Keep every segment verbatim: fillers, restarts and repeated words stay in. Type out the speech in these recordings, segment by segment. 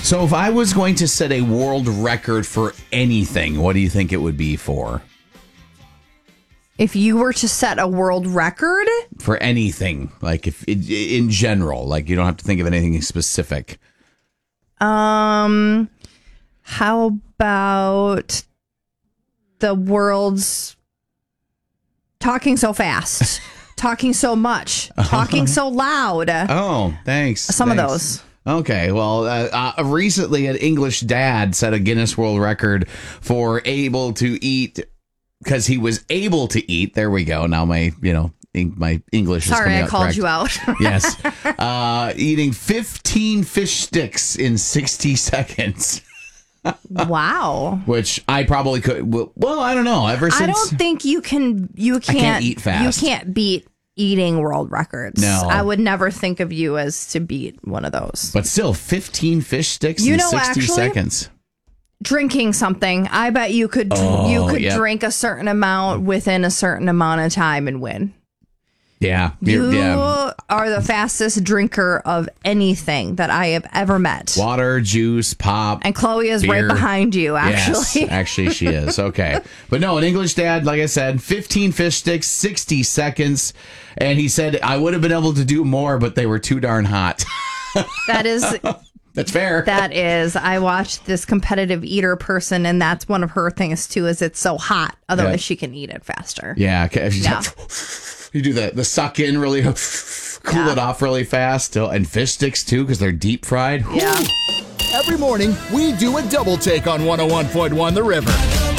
So if I was going to set a world record for anything, what do you think it would be for? If you were to set a world record? For anything, like if in general, like you don't have to think of anything specific. Um, how about the world's talking so fast, talking so much, talking so loud? Oh, thanks. Some thanks. of those. Okay, well, uh, uh, recently an English dad set a Guinness World Record for able to eat, because he was able to eat. There we go. Now my, you know, my English is Sorry, coming I out called correct. you out. Yes. Uh, eating fifteen fish sticks in sixty seconds. Wow. Which I probably could. Well, well, I don't know. Ever since I don't think you can, you can't, I can't eat fast. You can't beat eating world records. No. I would never think of you as to beat one of those. But still, fifteen fish sticks You in know, sixty actually, seconds. Drinking something, I bet you could Oh, you could yep. drink a certain amount within a certain amount of time and win. Yeah. You yeah. are the fastest drinker of anything that I have ever met. Water, juice, pop. And Chloe is beer. right behind you, actually. Yes, actually she is. Okay. But no, an English dad, like I said, fifteen fish sticks, sixty seconds. And he said, I would have been able to do more, but they were too darn hot. That is... That's fair. That is. I watched this competitive eater person, and that's one of her things, too, is it's so hot. Otherwise, Yeah. she can eat it faster. Yeah. Okay. Yeah. You do the, the suck in really, cool Yeah. it off really fast. And fish sticks, too, because they're deep fried. Yeah. Every morning, we do a double take on one oh one point one The River.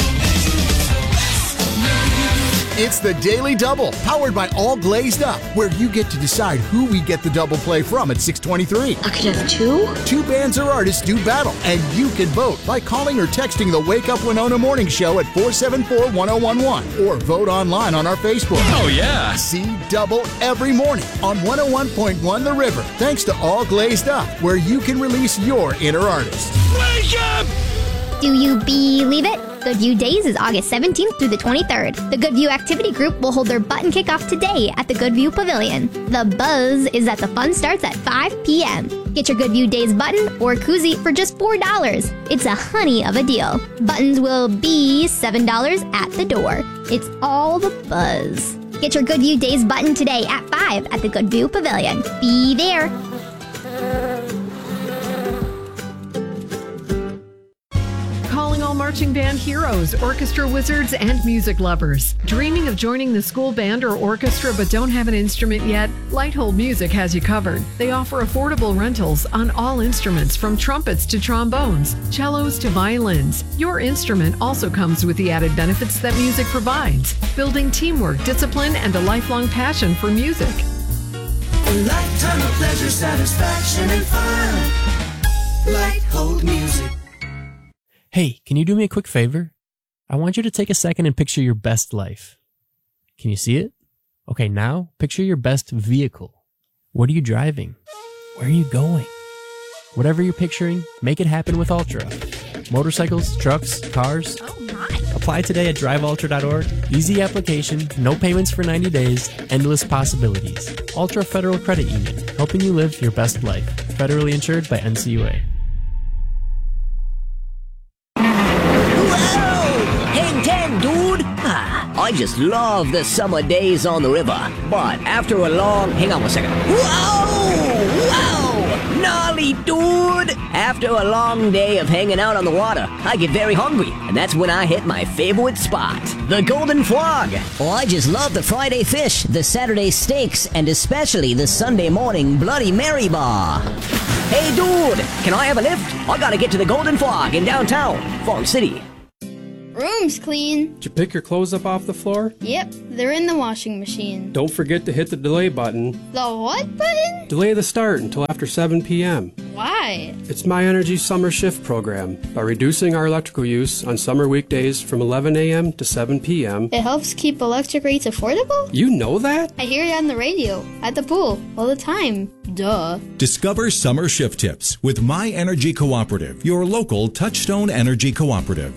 It's the Daily Double, powered by All Glazed Up, where you get to decide who we get the double play from at six twenty-three. I could have two? Two bands or artists do battle, and you can vote by calling or texting the Wake Up Winona Morning Show at four seven four, one oh one one, or vote online on our Facebook. Oh, yeah. See Double every morning on one oh one point one The River, thanks to All Glazed Up, where you can release your inner artist. Wake up! Do you believe it? Goodview Days is August seventeenth through the twenty-third. The Goodview Activity Group will hold their button kickoff today at the Goodview Pavilion. The buzz is that the fun starts at five p.m. Get your Goodview Days button or koozie for just four dollars. It's a honey of a deal. Buttons will be seven dollars at the door. It's all the buzz. Get your Goodview Days button today at five at the Goodview Pavilion. Be there. Calling all marching band heroes, orchestra wizards, and music lovers. Dreaming of joining the school band or orchestra but don't have an instrument yet? Lighthold Music has you covered. They offer affordable rentals on all instruments from trumpets to trombones, cellos to violins. Your instrument also comes with the added benefits that music provides, building teamwork, discipline, and a lifelong passion for music. A lifetime of pleasure, satisfaction, and fun. Lighthold Music. Hey, can you do me a quick favor? I want you to take a second and picture your best life. Can you see it? Okay, now picture your best vehicle. What are you driving? Where are you going? Whatever you're picturing, make it happen with Ultra. Motorcycles, trucks, cars. Oh, my. Apply today at drive ultra dot org. Easy application, no payments for ninety days, endless possibilities. Ultra Federal Credit Union, helping you live your best life. Federally insured by N C U A. ten ten, dude! Ah, I just love the summer days on the river. But after a long... Hang on one second. Whoa! Wow! Gnarly, dude! After a long day of hanging out on the water, I get very hungry. And that's when I hit my favorite spot, the Golden Frog. Oh, I just love the Friday fish, the Saturday steaks, and especially the Sunday morning Bloody Mary bar. Hey, dude! Can I have a lift? I gotta get to the Golden Frog in downtown Fall City. Room's clean. Did you pick your clothes up off the floor? Yep, they're in the washing machine. Don't forget to hit the delay button. The what button? Delay the start until after seven p.m. Why? It's My Energy Summer Shift program. By reducing our electrical use on summer weekdays from eleven a.m. to seven p.m. It helps keep electric rates affordable? You know that? I hear it on the radio, at the pool, all the time. Duh. Discover summer shift tips with My Energy Cooperative, your local Touchstone Energy Cooperative.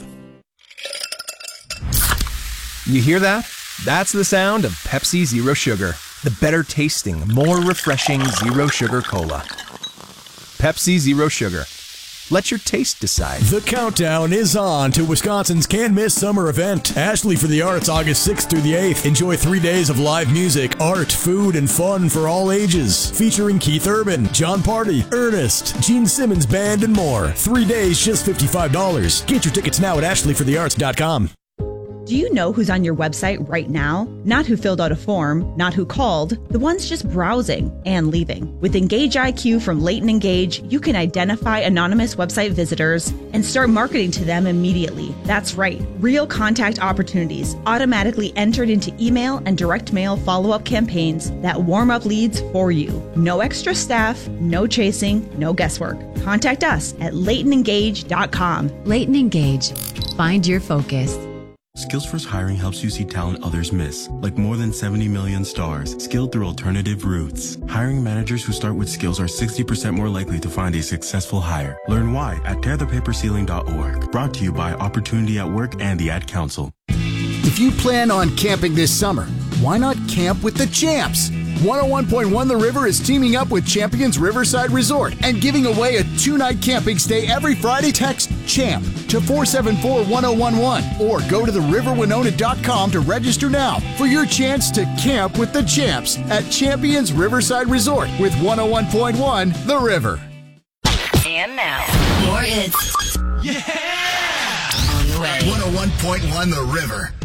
You hear that? That's the sound of Pepsi Zero Sugar, the better tasting, more refreshing zero sugar cola. Pepsi Zero Sugar. Let your taste decide. The countdown is on to Wisconsin's can't-miss summer event, Ashley for the Arts, August sixth through the eighth. Enjoy three days of live music, art, food, and fun for all ages. Featuring Keith Urban, John Party, Ernest, Gene Simmons Band, and more. Three days, just fifty-five dollars. Get your tickets now at ashley for the arts dot com. Do you know who's on your website right now? Not who filled out a form, not who called, the ones just browsing and leaving. With Engage I Q from Leighton Engage, you can identify anonymous website visitors and start marketing to them immediately. That's right, real contact opportunities automatically entered into email and direct mail follow-up campaigns that warm up leads for you. No extra staff, no chasing, no guesswork. Contact us at leighton engage dot com. Leighton Engage. Find your focus. Skillsforce Hiring helps you see talent others miss, like more than seventy million stars, skilled through alternative routes. Hiring managers who start with skills are sixty percent more likely to find a successful hire. Learn why at tear the paper ceiling dot org. Brought to you by Opportunity at Work and the Ad Council. If you plan on camping this summer, why not camp with the champs? one oh one point one The River is teaming up with Champions Riverside Resort and giving away a two-night camping stay every Friday. Text CHAMP to four seven four one oh one one or go to the river winona dot com to register now for your chance to camp with the champs at Champions Riverside Resort with one oh one point one The River. And now, more hits. Yeah! On the way. one oh one point one The River.